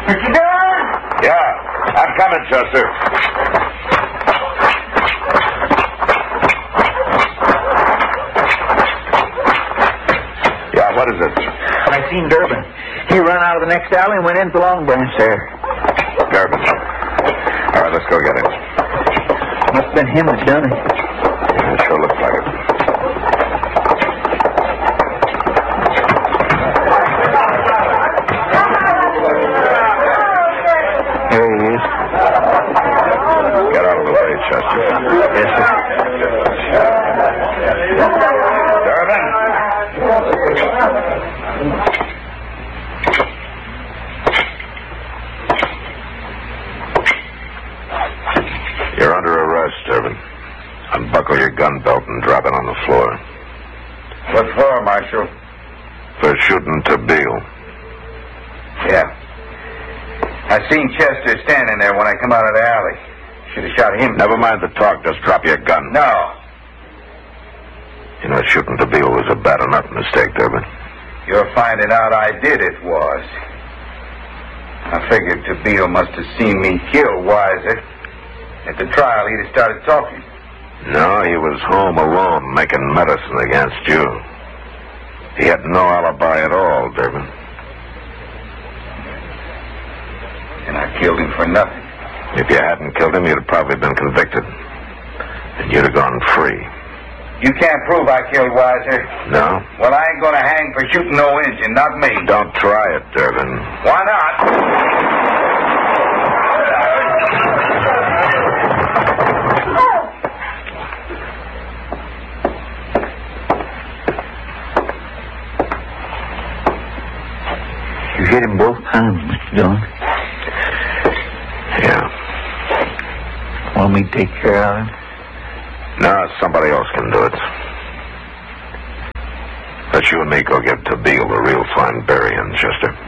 Mr. Dillon? Yeah, I'm coming, Chester. Yeah, what is it? I seen Durbin. He ran out of the next alley and went into the Long Branch there. Durbin. All right, let's go get him. Must have been him that done it. Yeah, it sure looks like it. Here he is. Get out of the way, Chester. Yes, sir. Durbin! You're under arrest, Durbin. Unbuckle your gun belt and drop it on the floor. What for, Marshal? For shooting Tabeel. Yeah. I seen Chester standing there when I come out of the alley. Should have shot him. Never mind the talk. Just drop your gun. No. You know, shooting Tabeel was a bad enough mistake, Durbin. You're finding out I did it was. I figured Tabeel must have seen me kill Weiser. At the trial, he'd have started talking. No, he was home alone making medicine against you. He had no alibi at all, Durbin. And I killed him for nothing. If you hadn't killed him, you'd have probably been convicted. And you'd have gone free. You can't prove I killed Weiser. No? Well, I ain't gonna hang for shooting no Injun, not me. Don't try it, Durbin. Why not? You hit him both times, Mr. Dillon. Yeah. Want me to take care of him? No, somebody else can do it. Let you and me go give Tabeel a real fine burying, Chester.